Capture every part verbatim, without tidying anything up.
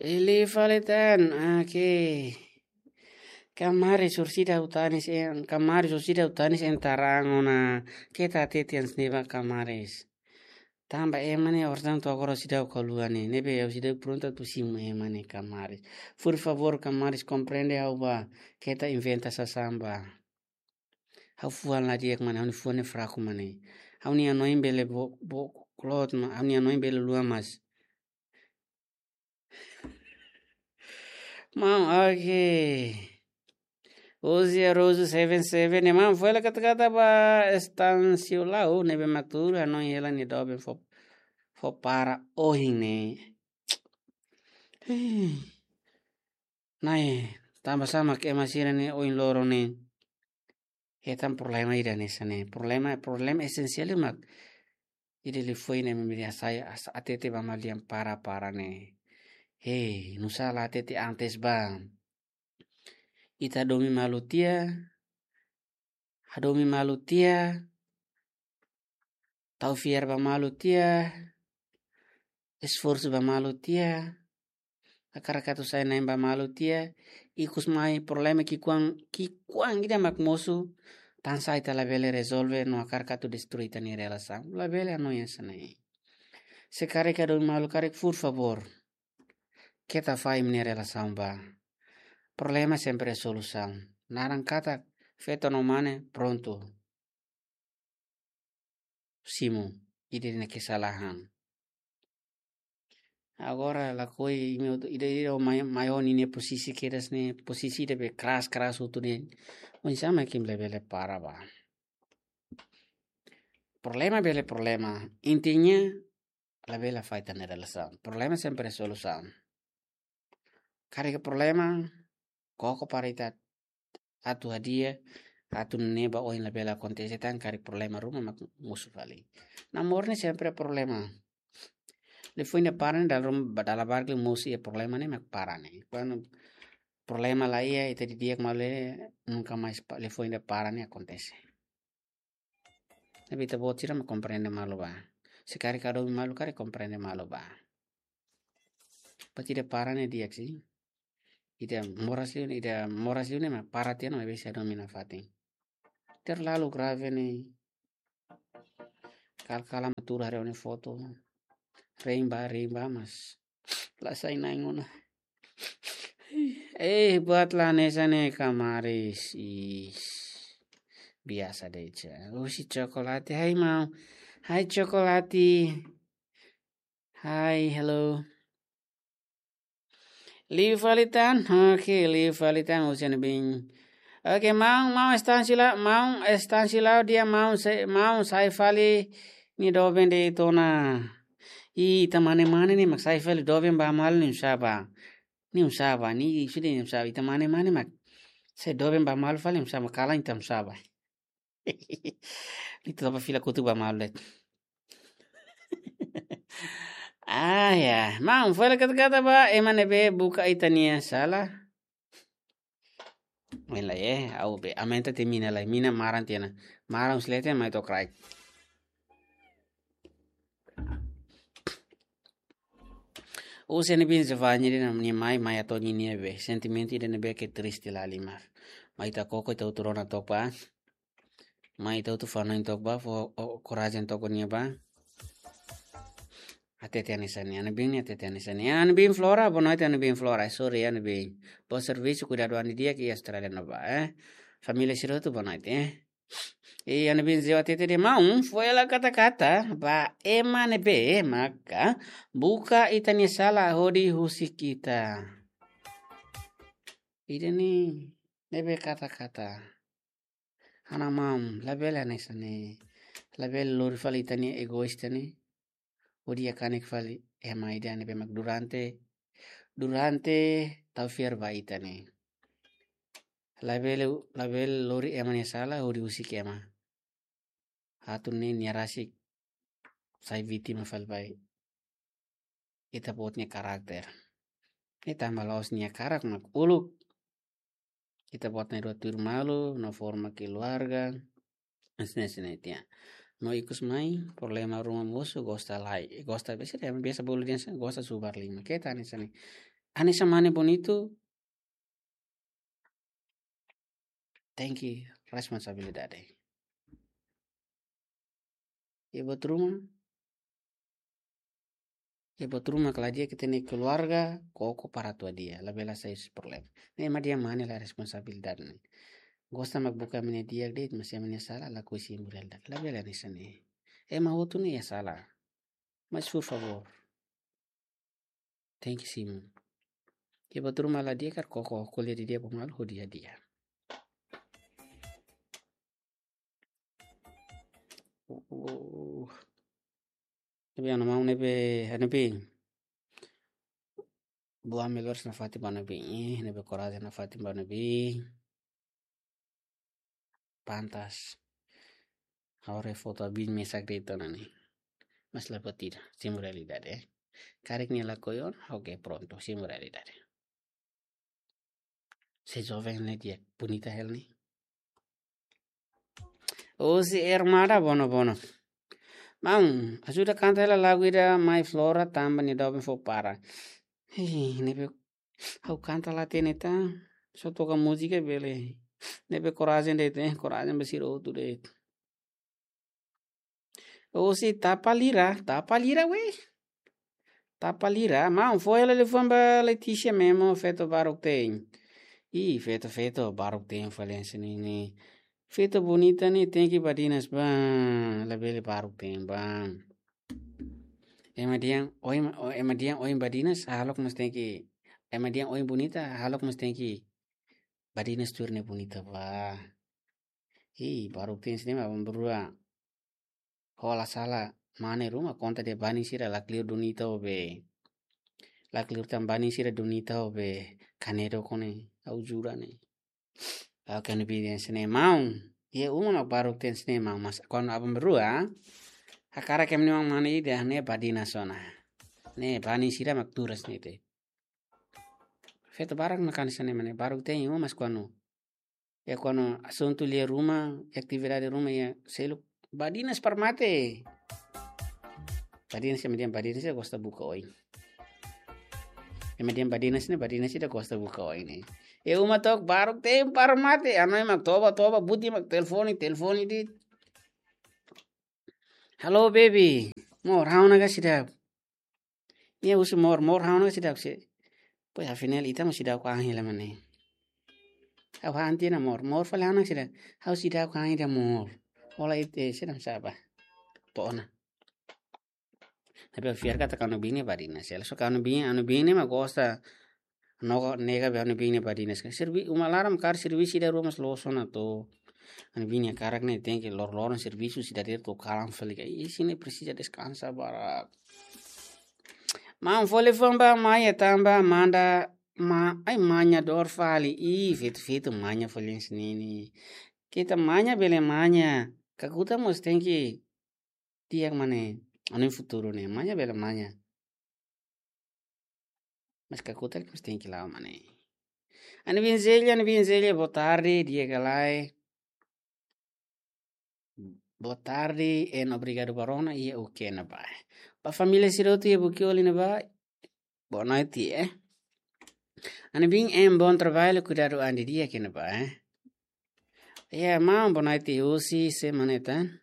Ili faletan, oke. Kamari sursida utanis en kamari sursida utanis entarangona kita tetian sneva kamaris. Tamba emane ortam tu agora sida kaluane nebe eu sida pronta tu simu emane kamaris. Por favor kamaris compreende au ba kita inventa sa samba. Hau fuan la diek mana, hau ni fuan e fraku mane. Hau ni anoin bele bo bo klot ma, hau ni anoin bele lua mas. Mam, okay. Uzi Rose seven seven, mam, foi la kata-kata ba estansio lau nebe matura anoin ela ni dobe fo fo para ohine. Nai, tambah sama ke masira ni oin loro ni. Etan problema ida ni sane. Problema problema esensial mak. Ide li foi ne memeria saya atete ba maliam para para ne. Hey, nusa la atete antes bang. Ita domi malutia. Hadomi malutia. Tau fier ba malutia. Esforço ba malutia. Akara katu saya naim ba malutia. Ikus mai problema ki kuang ki kuang ida mak mosu. Tansa ita la vele resolve no akara katu destrui tani relação. La vele anoia sanai. Se kare ka domi malu kare por favor. Kita fai mini relação ba. Problema sempre é solução. Narang kata feito no mane pronto. Simu, ide na kesalahan. Agora la koi ide ide o maion ini posisi keras ne posisi de be keras keras utu ne. Oni sama kim lebele para ba. Problema bele problema. Intinya la bela faita na relação. Problema sempre é solução. Kare ke problema koko parita atu hadia atu neba o in la bela acontece tan kare problema ruma mak musu vali. Namorne sempre problema. Le foi na parane dal rum badala bargle musi e problema ne mak parane. Quando problema la ia e te dia male nunca mais le foi na parane acontece. Evita botira ma comprende malo ba. Se kare kado malo kare comprende malo ba. Patira parane dia ksi. Ida morasliun ida morasliun ma paratiano ma bisa domina fating. Terlalu grave nih. Kal-kala matura reone foto. Reimba reimba mas. Lasai naingona. Eh buatlah nesane kamaris. Is. Biasa deja. Oh si cokolati. Hai mau. Hai cokolati. Hai hello. Liv Valitan. Oke okay, Liv Valitan usian bing. Oke, okay, mau mau estansila mau estansila dia mau se mau saya fali ni doben de tona. I tamane mane ni mak saya fali doben ba mal ni usaba. Ni usaba ni sudah ni usaba tamane mane mak. Saya doben ba mal fali usaba kala intam usaba. Itu apa fila kutu ba mal det. Ah ya, mau fali kata-kata ba emane be buka itania salah. Wala eh au be amenta te mina la mina maran tiana maran slete mai to cry o se ne bin se vanyi na ni mai mai to ni ne be sentimenti de ne be ke triste la limar mai ta koko to turona to pa mai to tu fana to ba fo coraje to ko ni ba atete anisani ana bin atete anisani ana bin flora bonoite ana bin flora sorry ana bin po serviço cuidado ani dia que Australia no ba eh família siroto bonoite eh e ana bin zeo atete de mau foi ela kata-kata ba emane be maka buka itani sala hodi husi kita ide ni nebe kata-kata ana mam labela nesane label lor falitani egoista ni Odia kanek fali ema ida ne bemak durante durante tau fier baita ne label label lori ema ne sala ori usik ema hatun ne nyarasik sai vítima fal bai ita potnya karakter ita malos nya karak mak uluk ita potnya dua tur malu no forma keluarga asne asne tia no ikus mai problema rumah musuh gosta lai gosta biasa dia biasa bolu dia gosta subar lima kita nih sini Ane samane bonito. Thank you. Responsabilidade. Ibu rumah. Ibu rumah kalau dia ketemu keluarga, koko para tua dia. Labela saya problem. Nih ma dia mana lah responsabilidade nih. Gosta mak buka mene dia deh masih mene salah laku isi murel dak. Labela nih sini. Eh ma tu nih ya salah. Mas por favor. Thank you Simon. Ibu rumah lah dia kan koko kuliah di dia pemal ho dia dia. Oh. Tapi yang mau nebe hanepi. Buah melor na fati banabi eh nebe korada na fati banabi. Pantas. Ahora foto abin mesak dito nani. Mas la patira, sin realidad eh. Karek ni la koyon, ok pronto, sin realidad. Se joven le dia, bonita hel ni. Oh si hermana bono bono. Mang, asuda canta la lagu ida My Flora tamba ni doben fo para. Hei, nebe au canta la teneta. So toca música bele. Nebe coragem de te, coragem besiro tu de. Oh si tapa lira, tapa lira we. Tapa lira, mang foi ela levando Letícia mesmo, feito barro tem. Ih, feito feito barro tem falência ni. Feito bonita ni tem que badinas bang, labele barro tem bang. Emadian oi emadian oi badinas, halok mas tem que emadian oi bonita, halok mas tem que badinas turne bonita ba. Ih, barro tem cinema bambrua. Hola sala, mane rumah konta de bani sira la clear bonita obe. La clear tam bani sira bonita obe. Kanero kone au jura ne. Au kan bi sene mau. Ye uma mak baru ten sene mau mas kon abam berua. Hakara kem mang mane ide ne badina sona. Ne bani sira mak turas ne te. Feto barak makan sene mane baru ten yo mas kono. Ya kono asunto lia rumah, actividade rumah ya selu badinas parmate. Badinas kemudian badinas ya gosta buka oi. Kemudian badinas ni badinas ida gosta buka oi ni. E uma tok baru tem parmate ano mak toba toba buti mak telefoni telefoni di. Hello baby. Mor hauna ga sidap. Ia usu mor mor hauna ga sidap se. Pues al final ita masih dak kang hila mane. Au hanti na mor mor fala hauna sidap. Hau sidap kang ida mor. Ola ite sedam saba. Pona. Tapi fiar kata kanu bini badinas. Ya so kanu bini anu bini ma gosta no nega be anu bini badinas. Servi umalaram kar servisi da rumah losona to. Anu bini karak ne tenke lor loron servisu si dari to kalang fali ka isine precisa descansa barak. Ma fole famba maya tamba manda ma ai manya dor fali i fit fit manya fali sini. Kita manya bele manya. Kakuta mos tenke tiak mane anu futuro ne manya bele manya. Mas kakuta mos tenke la mane. Anu binzelha anu binzelha boa tarde dia galai. Boa tarde en obrigado barona e o que na ba. Pa família siroto e buki oli na ba. Boa noite eh. Ana bing em bom trabalho cuidado ande dia que na ba eh. Yeah, ma boa noite usi semana tan.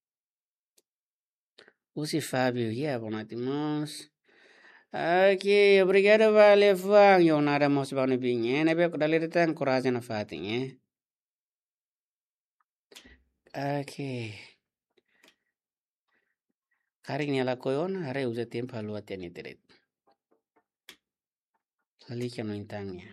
Usi Fábio, yeah, boa noite mos. Aqui, obrigado vale fang yo nada mos ba na bing eh. Na be ko dalire tan coragem na fating eh. Okay. Karing ni ala koyon hare usa tempo halu atian iteret. Halika no intangnya.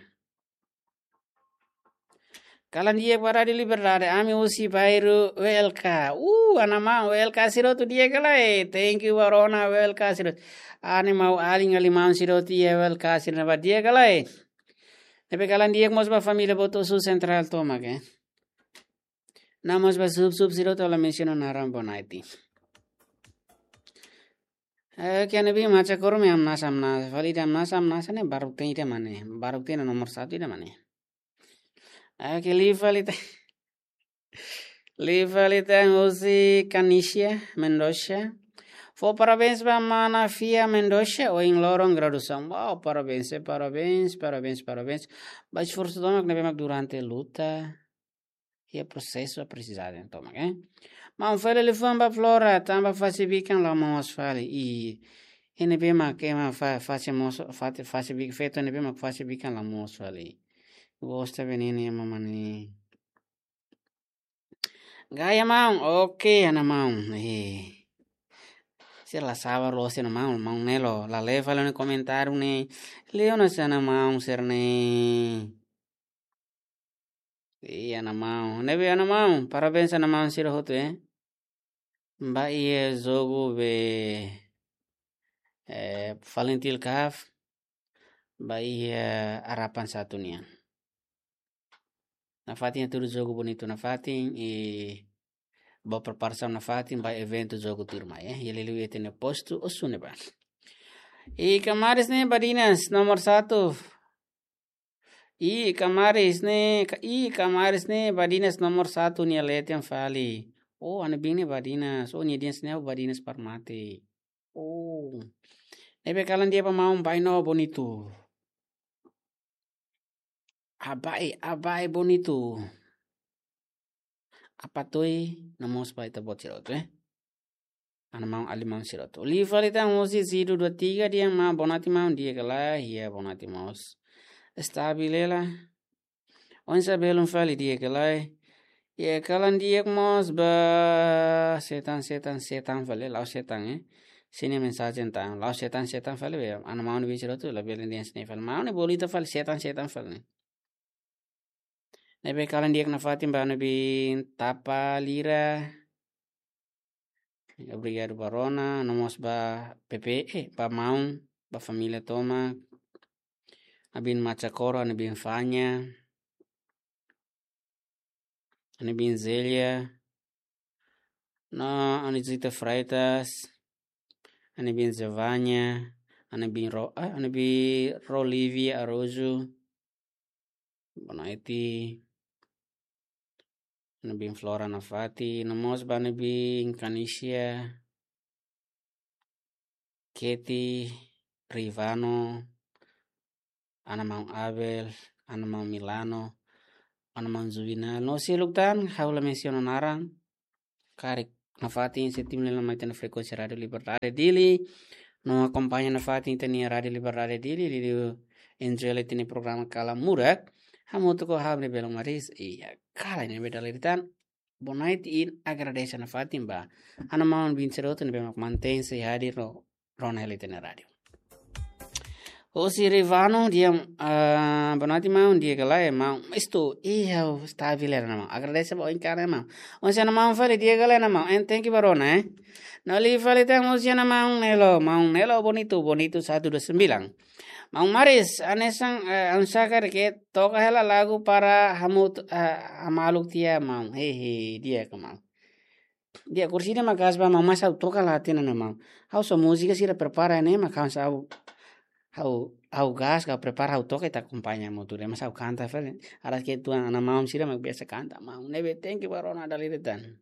Kalan dia para di liberdade ami usi bairu welka. Uh anama welka sirotu dia kalai. Thank you warona welka sirot. Ani mau aling aliman siroti ya welka sirna dia kalai. Tapi kalan dia mos ba familia boto su central tomak eh. Namos ba sub sub siroto la menciono naram bonaiti. Kaya nabi maca koro me amna samna valida amna samna sane barukte ida mane barukte na nomor satu ida mane. Oke livalita livalita usi Kanisha Mendoza For parabéns para Mana Fia Mendonça ou em lorong graduação. Wow, parabéns, parabéns, parabéns, parabéns. Mas força toma que durante a luta e o processo a precisar então, ok? Mas um fale ele famba flora, tamba faz bican lá mãos fale e ene bema que ma fa face mos fate face big feito ene bema face bican lá mãos fale. Gosta venene mamani. Gaya mau, oke ana mau. Eh. Se la saba lo se no mau, mau nelo, la leva lo ne comentário ne. Leona se ana mau ser ne. E ana mau, nebe ana mau, parabéns ana mau siro hotu eh. Ba ie jogo be eh, Valentil Caf, ba ie harapan satu nian. Na fatin tudo jogo bonito na fatin e ba preparação na fatin ba evento jogo turma eh. Ele liu etene posto osune ba. E Camares ne Badinas nomor satu. I Camares ne i Camares ne Badinas nomor satu ni aleten fali. Oh, ane bini Badinas. Oh, ni dia snel Badinas Parmate. Oh. Nebe kalan dia pamau baino bonito. Abai, abai bonito. Apa toi namos pa ita bot siroto eh. Ana mau ali mau siroto. Li falita mosi zero dua tiga dia mau bonati mau dia kala hia bonati maus. Stabilela. Onsa belum fali dia kala. Ya kalan dia maus ba setan setan setan fali lau setan eh. Sini mensagem tentang lau setan setan fali be. Ana mau ni siroto la belen dia sini fali. Mau ni bolita fali setan setan fali. Nebe kalan dia kena fatim ba nabi tapa lira. Obrigado Barona, nomos ba P P E, ba Maun, ba família Toma, abin Machacoro, anabin Fanya, anabin Zélia, no Anizita Freitas, anabin Zavanya, anabin Ro, ah, anabin Rolivia Arojo, Bonaiti, anabin Flora Nafati, nomos ba anabin Canisia, Katie, Rivano, Ana Mau Abel, Ana Mau Milano, Ana Mau Zubina. No si luktan, haula menciono narang. Karek na fatin setim nila mai tena frekuensi Radio Libertade Dili. No acompanha na fatin tenia Radio Libertade Dili. Lidio enjoy tini programa Kala Murak. Hamutu ko habne belong maris. Iya, kala ini beda liritan. Bonait in agradece na fatin ba. Ana Mau binceroto ni bemak mantense hadir ro ron tena radio. O si Rivano dia uh, bonati mau dia galai mau isto iya stabile na mau agradece bo inkare mau onse na mau fale dia galai na mau and thank you barona eh no li fale tang onse na mau nelo mau nelo bonito bonito satu dua sembilan mau maris anesang uh, ansakar ke toka hela lagu para hamut uh, amaluk tia mau hehe dia ke mau dia kursi dia makas ba mau masa toka latina na mau how so música sira prepara ne makan sau Hau hau gas kau prepara hau toca te acompaña motor mas hau canta fel aras que tu ana mau sira mak biasa canta mau nebe thank you barona daliretan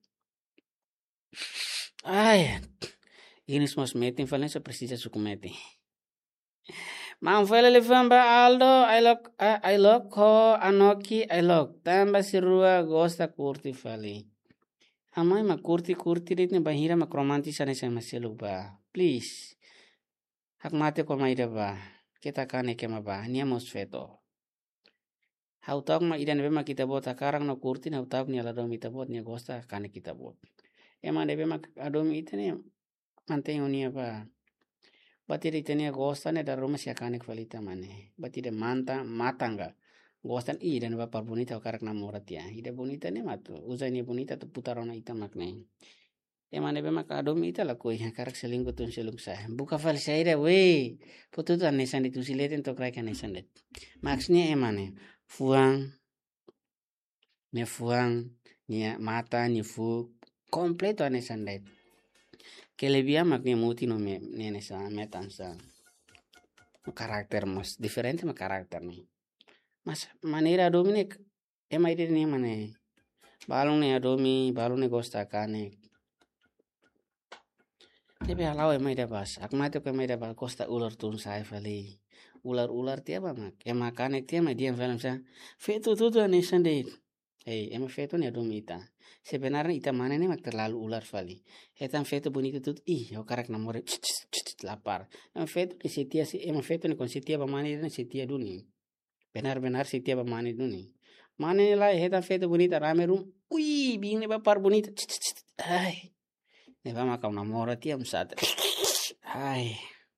ai ini semua meeting fel so precisa sukumeti mau fel le famba Aldo I look I look ko anoki I look tamba sirua gosta kurti fali amai ma kurti kurti ritne bahira mak romantis ane sama seluba please hak mate ko maida ba kita kane kema ba nia mos feto hau tak ma idan be ma kita bot akarang no kurti na utak ni ala dom ita bot nia gosta kane kita bot ema debe ma adom itene manteng unia ba bati ritene gosta ne da roma sia kane kvalita mane bati de manta matanga gostan i dan ba par bonita karak na morat ya ida bonita ne matu uzani bonita tu putarona ita makne emane be mak adom ita la koi karak selingkuh tun selung sah buka fal saira we putu tu anesan itu sileten to krai kanesan det maksudnya emane fuang me fuang nia mata ni fu kompleto anesan det kelebia maknya muti no me nene sa metan sa karakter mas diferente ma karakter nih mas manera adomi ema ide ni mane balung ne adomi balung ne gosta kane Dia be halau emai da bas. Ak mate ko emai da bas costa ular tun sai fali. Ular-ular tiap mak. Ema kanek tiap ma dia film sa. Fetu tu tu ane sande. Hey, ema fetu ne adum ita. Sebenarnya ita mana nih mak terlalu ular fali. Etan fetu bonito tu ih yo karak namore lapar. Ema fetu ni setia si ema fetu ni kon setia ba mani ni setia duni. Benar-benar setia ba mani duni. Mane lah etan fetu bonita rame rum. Ui, bini ba par bonita. Ai. Ne ba makam namora tiam sat. Ai.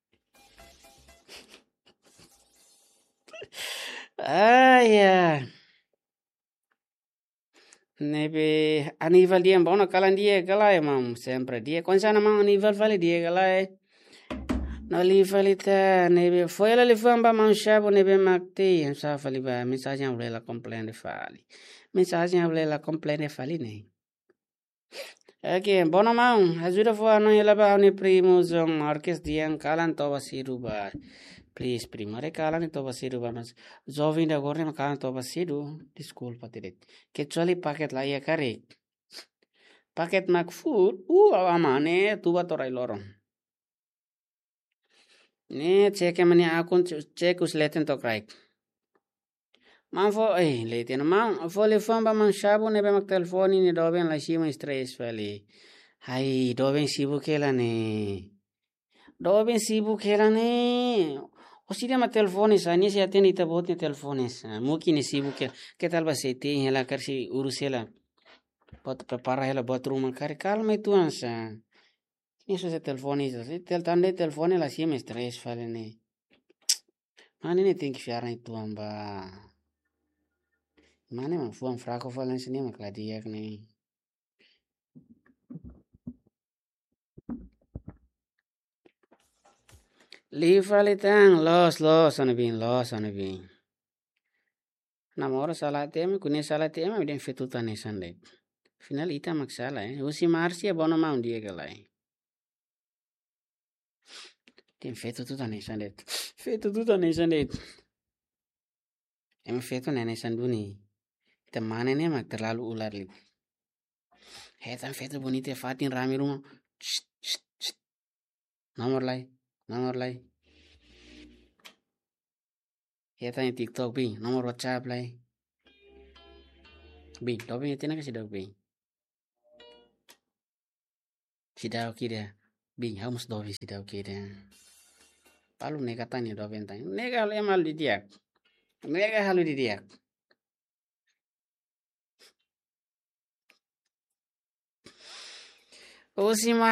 Ai ya. Nebe anival dia bono kalan dia kalai mam sempre dia konsana mam anival vale dia kalai. No li falita nebe foi la li famba man shabo nebe makti en sa fali ba mensagem avle la complain fali. Mensagem avle la complain fali ne. Oke, bono mam ajuda fo ano yela ba ani primos um orkes diang kalan to basiru ba. Please primare kalan to basiru ba mas jovem da gorne kalan to basiru desculpa tiret. Kecuali paket la ya kare. Paket mak food uh amane tuba torai lorong. Ne cek mani akun cek us leten to kraik. Man fo eh leten man fo le famba man shabu ne be mak telefoni ni doben la shima stress fali. Hai doben sibu kela ne. Doben sibu kela ne. Osida ma telefoni sa ni se atende ita bot ni telefoni sa. Muki ni sibu kela. Que tal ba se te hela karsi urusela. Bot prepara hela bot rumah kare calma itu ansa. Isso se telefoni sa. Se tel tande telefoni la shima stress fali ne. Mane ne tem que fiar na itu amba. Mane man fuan fraco falan sini mak la diak ne. Li falitang los los ana bin los ana bin. Namora salah tema kune salah tema biden fetuta ne sande. Final ita mak salah eh. Usi marsia bono ma un dia galai. Tem fetuta ne sande. Fetuta ne sande. Em fetu ne ne sanduni. Ita mane ne mak terlalu ular li. Hetan fetu bonite fatin rame rumah. Nomor lai, nomor lai. Hetan TikTok bi, nomor WhatsApp lai. Bi, dobi tina ka sidok bi. Sidau kida. Bi, hamus dobi sidau kida. Palu nega tanya dobi entang. Nega halu emal di diak. Nega halu di diak. Usi